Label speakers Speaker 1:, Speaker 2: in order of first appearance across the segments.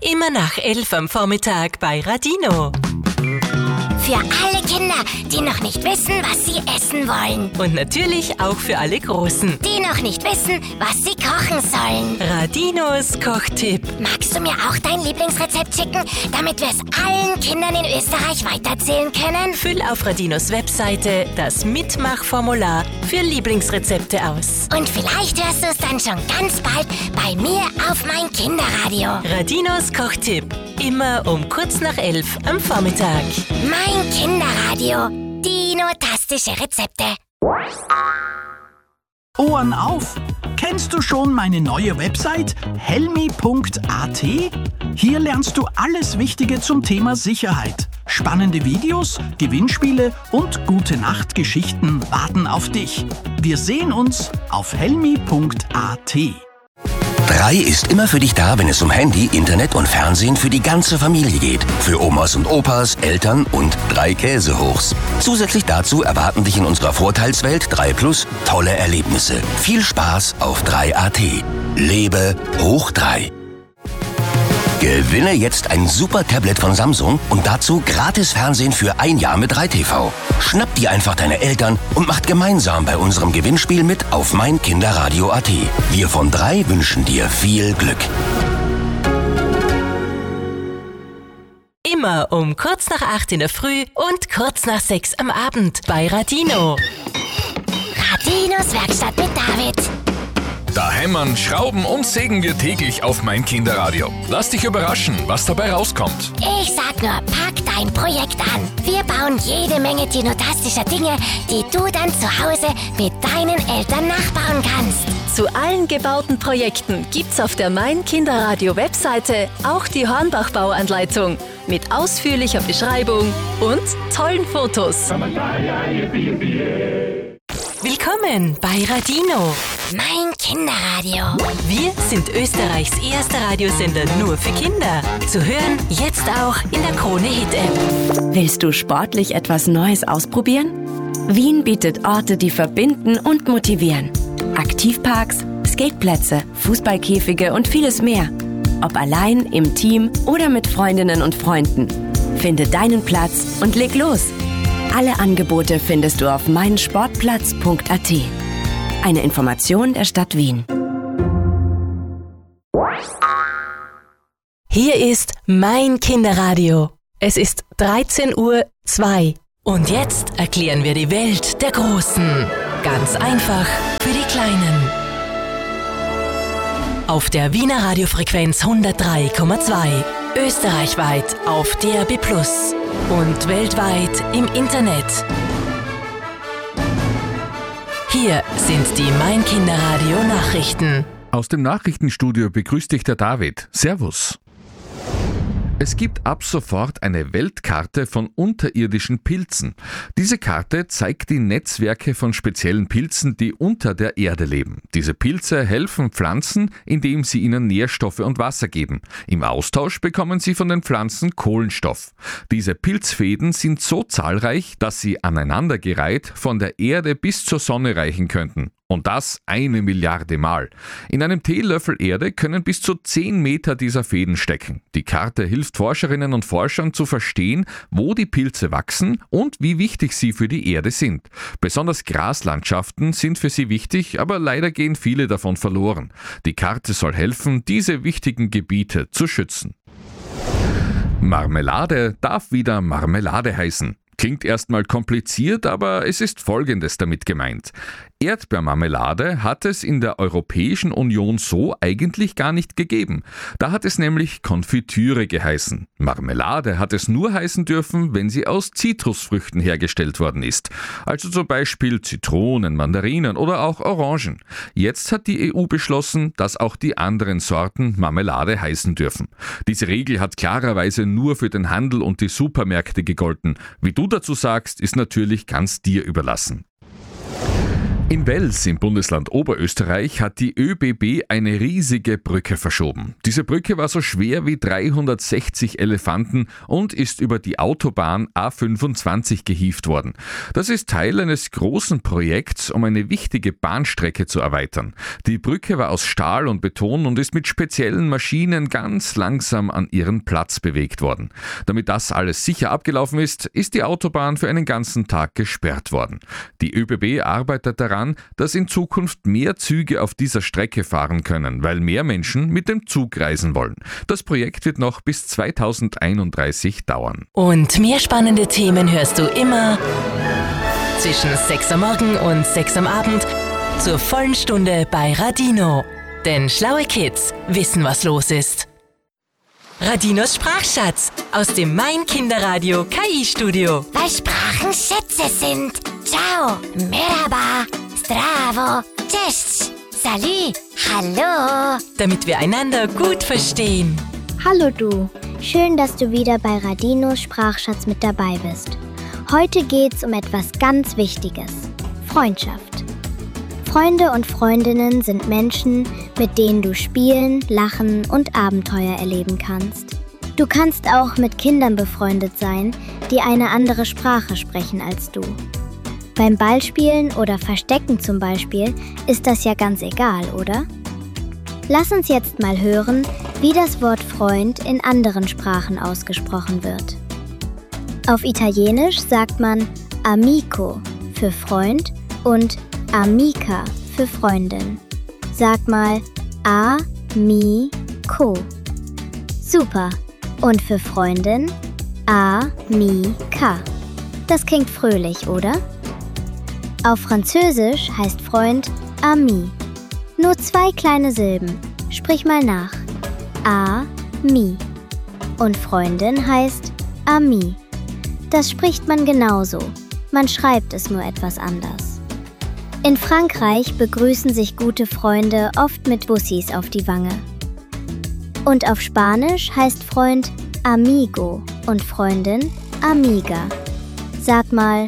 Speaker 1: Immer nach 11 am Vormittag bei Radino.
Speaker 2: Für alle Kinder, die noch nicht wissen, was sie essen wollen.
Speaker 1: Und natürlich auch für alle Großen.
Speaker 2: Die noch nicht wissen, was sie kochen sollen.
Speaker 1: Radinos Kochtipp.
Speaker 2: Magst du mir auch dein Lieblingsrezept schicken, damit wir es allen Kindern in Österreich weiterzählen können?
Speaker 1: Füll auf Radinos Webseite das Mitmachformular für Lieblingsrezepte aus.
Speaker 2: Und vielleicht hörst du es dann schon ganz bald bei mir auf mein Kinderradio.
Speaker 1: Radinos Kochtipp. Immer um kurz nach 11 am Vormittag.
Speaker 2: Mein Kinderradio. Dino-tastische Rezepte.
Speaker 3: Ohren auf! Kennst du schon meine neue Website helmi.at? Hier lernst du alles Wichtige zum Thema Sicherheit. Spannende Videos, Gewinnspiele und Gute-Nacht-Geschichten warten auf dich. Wir sehen uns auf helmi.at.
Speaker 4: 3 ist immer für dich da, wenn es um Handy, Internet und Fernsehen für die ganze Familie geht. Für Omas und Opas, Eltern und 3 Käsehochs. Zusätzlich dazu erwarten dich in unserer Vorteilswelt 3 Plus tolle Erlebnisse. Viel Spaß auf 3AT. Lebe hoch 3. Gewinne jetzt ein super Tablet von Samsung und dazu gratis Fernsehen für 1 Jahr mit 3TV. Schnapp dir einfach deine Eltern und macht gemeinsam bei unserem Gewinnspiel mit auf meinkinderradio.at. Wir von 3 wünschen dir viel Glück.
Speaker 1: Immer um kurz nach 8 in der Früh und kurz nach 6 am Abend bei Radino.
Speaker 2: Radinos Werkstatt mit David.
Speaker 5: Da hämmern, schrauben und sägen wir täglich auf mein Kinderradio. Lass dich überraschen, was dabei rauskommt.
Speaker 2: Ich sag nur, pack dein Projekt an. Wir bauen jede Menge dinotastischer Dinge, die du dann zu Hause mit deinen Eltern nachbauen kannst.
Speaker 6: Zu allen gebauten Projekten gibt's auf der Mein Kinderradio Webseite auch die Hornbach-Bauanleitung mit ausführlicher Beschreibung und tollen Fotos.
Speaker 1: Willkommen bei Radino.
Speaker 2: Mein Kinderradio.
Speaker 1: Wir sind Österreichs erster Radiosender nur für Kinder. Zu hören jetzt auch in der Krone-Hit-App.
Speaker 7: Willst du sportlich etwas Neues ausprobieren? Wien bietet Orte, die verbinden und motivieren. Aktivparks, Skateplätze, Fußballkäfige und vieles mehr. Ob allein, im Team oder mit Freundinnen und Freunden. Finde deinen Platz und leg los. Alle Angebote findest du auf meinsportplatz.at. Eine Information der Stadt Wien.
Speaker 1: Hier ist mein Kinderradio. Es ist 13:02 Uhr. Und jetzt erklären wir die Welt der Großen. Ganz einfach für die Kleinen. Auf der Wiener Radiofrequenz 103,2. Österreichweit auf DAB+ und weltweit im Internet. Hier sind die Mein Kinderradio Nachrichten.
Speaker 5: Aus dem Nachrichtenstudio begrüßt dich der David. Servus. Es gibt ab sofort eine Weltkarte von unterirdischen Pilzen. Diese Karte zeigt die Netzwerke von speziellen Pilzen, die unter der Erde leben. Diese Pilze helfen Pflanzen, indem sie ihnen Nährstoffe und Wasser geben. Im Austausch bekommen sie von den Pflanzen Kohlenstoff. Diese Pilzfäden sind so zahlreich, dass sie aneinandergereiht von der Erde bis zur Sonne reichen könnten. Und das 1 Milliarde Mal. In einem Teelöffel Erde können bis zu 10 Meter dieser Fäden stecken. Die Karte hilft Forscherinnen und Forschern zu verstehen, wo die Pilze wachsen und wie wichtig sie für die Erde sind. Besonders Graslandschaften sind für sie wichtig, aber leider gehen viele davon verloren. Die Karte soll helfen, diese wichtigen Gebiete zu schützen. Marmelade darf wieder Marmelade heißen. Klingt erstmal kompliziert, aber es ist Folgendes damit gemeint. Erdbeermarmelade hat es in der Europäischen Union so eigentlich gar nicht gegeben. Da hat es nämlich Konfitüre geheißen. Marmelade hat es nur heißen dürfen, wenn sie aus Zitrusfrüchten hergestellt worden ist. Also zum Beispiel Zitronen, Mandarinen oder auch Orangen. Jetzt hat die EU beschlossen, dass auch die anderen Sorten Marmelade heißen dürfen. Diese Regel hat klarerweise nur für den Handel und die Supermärkte gegolten. Wie du dazu sagst, ist natürlich ganz dir überlassen. In Wels im Bundesland Oberösterreich hat die ÖBB eine riesige Brücke verschoben. Diese Brücke war so schwer wie 360 Elefanten und ist über die Autobahn A25 gehievt worden. Das ist Teil eines großen Projekts, um eine wichtige Bahnstrecke zu erweitern. Die Brücke war aus Stahl und Beton und ist mit speziellen Maschinen ganz langsam an ihren Platz bewegt worden. Damit das alles sicher abgelaufen ist, ist die Autobahn für einen ganzen Tag gesperrt worden. Die ÖBB arbeitet daran, dass in Zukunft mehr Züge auf dieser Strecke fahren können, weil mehr Menschen mit dem Zug reisen wollen. Das Projekt wird noch bis 2031 dauern.
Speaker 1: Und mehr spannende Themen hörst du immer zwischen 6 am Morgen und 6 am Abend zur vollen Stunde bei Radino. Denn schlaue Kids wissen, was los ist. Radinos Sprachschatz aus dem Mein Kinderradio KI-Studio.
Speaker 2: Weil Sprachen Schätze sind. Ciao, merhaba, zdravo, cześć, salut, hallo.
Speaker 1: Damit wir einander gut verstehen.
Speaker 8: Hallo du, schön, dass du wieder bei Radinos Sprachschatz mit dabei bist. Heute geht's um etwas ganz Wichtiges: Freundschaft. Freunde und Freundinnen sind Menschen, mit denen du spielen, lachen und Abenteuer erleben kannst. Du kannst auch mit Kindern befreundet sein, die eine andere Sprache sprechen als du. Beim Ballspielen oder Verstecken zum Beispiel ist das ja ganz egal, oder? Lass uns jetzt mal hören, wie das Wort Freund in anderen Sprachen ausgesprochen wird. Auf Italienisch sagt man amico für Freund und amica für Freundin. Sag mal amico. Super. Und für Freundin amica. Das klingt fröhlich, oder? Auf Französisch heißt Freund ami. Nur 2 kleine Silben. Sprich mal nach. Ami. Und Freundin heißt ami. Das spricht man genauso. Man schreibt es nur etwas anders. In Frankreich begrüßen sich gute Freunde oft mit Bussis auf die Wange. Und auf Spanisch heißt Freund amigo und Freundin amiga. Sag mal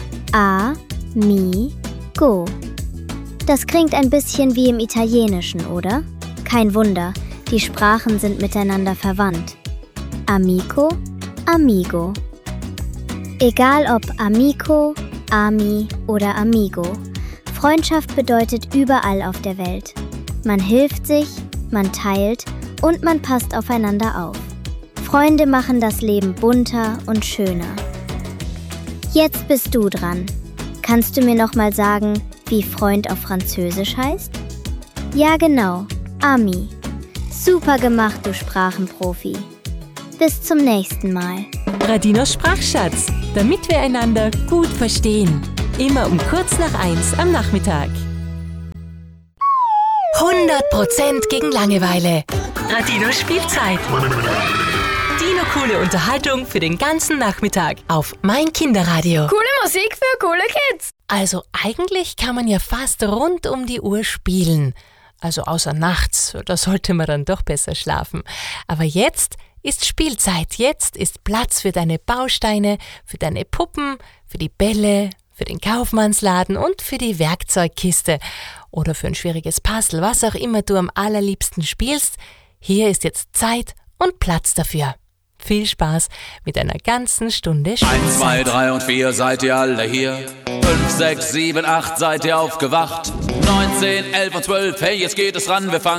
Speaker 8: amigo. Das klingt ein bisschen wie im Italienischen, oder? Kein Wunder, die Sprachen sind miteinander verwandt. Amico, amigo. Egal ob amico, ami oder amigo, Freundschaft bedeutet überall auf der Welt. Man hilft sich, man teilt und man passt aufeinander auf. Freunde machen das Leben bunter und schöner. Jetzt bist du dran. Kannst du mir noch mal sagen, wie Freund auf Französisch heißt? Ja, genau, ami. Super gemacht, du Sprachenprofi. Bis zum nächsten Mal.
Speaker 1: Radinos Sprachschatz, damit wir einander gut verstehen. Immer um kurz nach 1 am Nachmittag. 100% gegen Langeweile. Radinos Spielzeit. Dino-coole Unterhaltung für den ganzen Nachmittag auf Mein Kinderradio.
Speaker 9: Coole Musik für coole Kids.
Speaker 1: Also eigentlich kann man ja fast rund um die Uhr spielen. Also außer nachts, da sollte man dann doch besser schlafen. Aber jetzt ist Spielzeit. Jetzt ist Platz für deine Bausteine, für deine Puppen, für die Bälle, für den Kaufmannsladen und für die Werkzeugkiste. Oder für ein schwieriges Puzzle, was auch immer du am allerliebsten spielst. Hier ist jetzt Zeit und Platz dafür. Viel Spaß mit einer ganzen Stunde Spielzeit.
Speaker 10: 1, 2, 3 und 4, seid ihr alle hier? 5, 6, 7, 8, seid ihr aufgewacht? 9, 10, 11 und 12, hey, jetzt geht es ran, wir fangen